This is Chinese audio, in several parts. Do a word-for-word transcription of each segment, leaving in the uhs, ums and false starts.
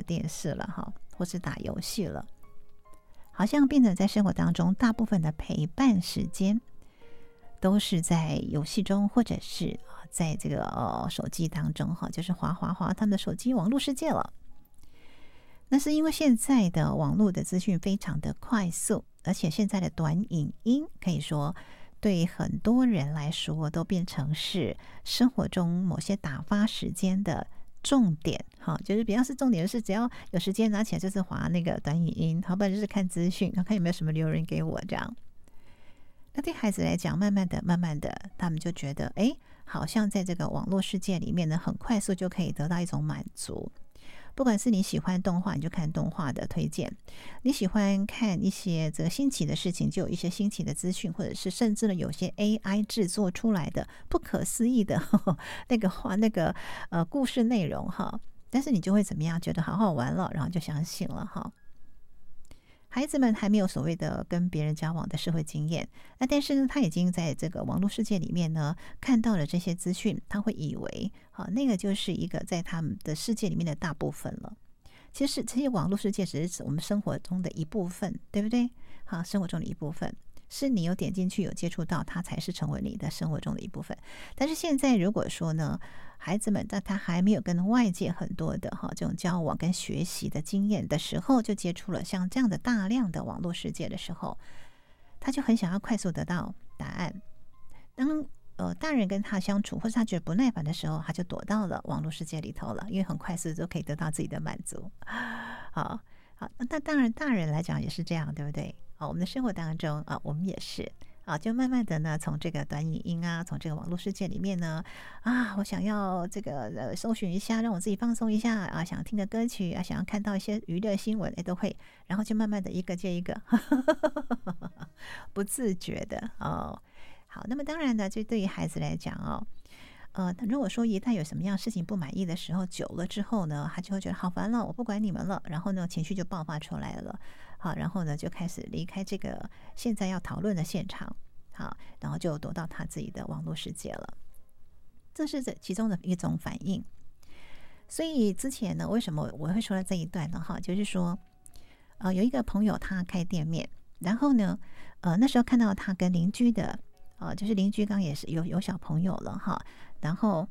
电视了哈，或是打游戏了，好像变成在生活当中大部分的陪伴时间都是在游戏中，或者是在这个呃手机当中哈，就是滑滑滑他们的手机网络世界了。那是因为现在的网络的资讯非常的快速，而且现在的短影音可以说对很多人来说都变成是生活中某些打发时间的重点哈，就是比较是重点，就是只要有时间拿起来就是滑那个短影音，好不然就是看资讯，看有没有什么留言给我这样。那对孩子来讲，慢慢的慢慢的他们就觉得哎，好像在这个网络世界里面呢，很快速就可以得到一种满足。不管是你喜欢动画，你就看动画的推荐；你喜欢看一些这个新奇的事情，就有一些新奇的资讯，或者是甚至呢有些 A I 制作出来的不可思议的呵呵那个话那个呃故事内容哈，但是你就会怎么样？觉得好好玩了，然后就相信了哈。孩子们还没有所谓的跟别人交往的社会经验，那但是呢，他已经在这个网络世界里面呢看到了这些资讯，他会以为好那个就是一个在他们的世界里面的大部分了。其实这些网络世界只是指我们生活中的一部分，对不对？好，生活中的一部分。是你有点进去有接触到它，才是成为你的生活中的一部分。但是现在如果说呢，孩子们在他还没有跟外界很多的哈这种交往跟学习的经验的时候，就接触了像这样的大量的网络世界的时候，他就很想要快速得到答案。当呃大人跟他相处，或是他觉得不耐烦的时候，他就躲到了网络世界里头了，因为很快速就可以得到自己的满足。好好，那当然大人来讲也是这样，对不对？啊，我们的生活当中啊，我们也是啊，就慢慢的呢，从这个短影音啊，从这个网络世界里面呢，啊，我想要这个呃搜寻一下，让我自己放松一下啊，想听个歌曲啊，想要看到一些娱乐新闻，哎，都会，然后就慢慢的一个接一个，不自觉的哦。好，那么当然呢，就对于孩子来讲哦。呃，如果说一旦有什么样事情不满意的时候，久了之后呢，他就会觉得好烦了，我不管你们了，然后呢，情绪就爆发出来了，好，然后呢，就开始离开这个现在要讨论的现场，好，然后就躲到他自己的网络世界了，这是这其中的一种反应。所以之前呢，为什么我会说到这一段呢？哈，就是说，呃，有一个朋友他开店面，然后呢，呃，那时候看到他跟邻居的。呃，就是邻居刚也是有有小朋友了哈，然后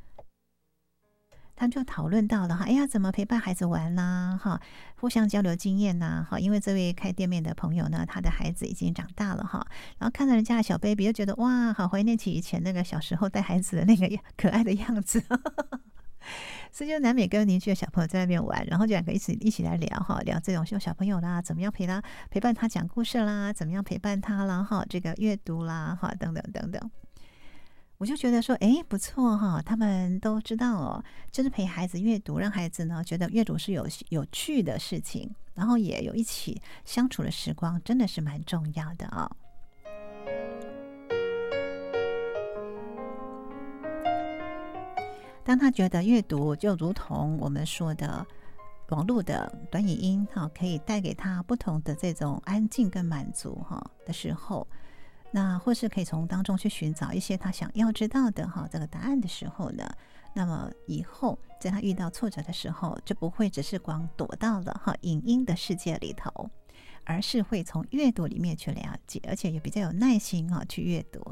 他们就讨论到了哈，哎呀，怎么陪伴孩子玩啦哈，互相交流经验呐哈，因为这位开店面的朋友呢，他的孩子已经长大了哈，然后看到人家的小 baby 就觉得哇，好怀念起以前那个小时候带孩子的那个可爱的样子。所以就难免跟邻居的小朋友在那边玩，然后就两个一起一起来聊哈，聊这种小朋友啦，怎么样陪他陪伴他讲故事啦，怎么样陪伴他啦哈，这个阅读啦哈，等等等等。我就觉得说，哎，不错哈，他们都知道哦，就是陪孩子阅读，让孩子呢觉得阅读是有有趣的事情，然后也有一起相处的时光，真的是蛮重要的啊、哦。当他觉得阅读就如同我们说的网络的短影音哈，可以带给他不同的这种安静跟满足哈的时候，那或是可以从当中去寻找一些他想要知道的哈这个答案的时候呢，那么以后在他遇到挫折的时候，就不会只是光躲到了哈影音的世界里头，而是会从阅读里面去了解，而且也比较有耐心哈去阅读。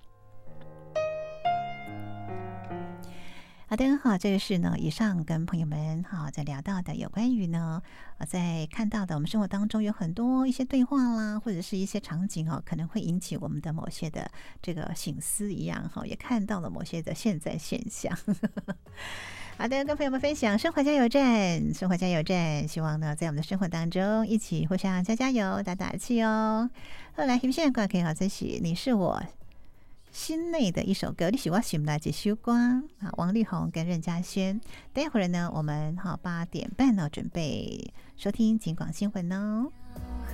好的，好，这个是呢，以上跟朋友们哈在聊到的有关于呢，呃，在看到的我们生活当中有很多一些对话啦，或者是一些场景哈，可能会引起我们的某些的这个省思一样哈，也看到了某些的现在现象。好的，跟朋友们分享生活加油站，生活加油站，希望呢在我们的生活当中一起互相加加油、打打气哦。后来，现在歌可以好，这是你是我心内的一首歌，你喜欢什么来？这首歌啊，王力宏跟任嘉萱。待会儿呢，我们哈八点半呢准备收听警广新闻哦。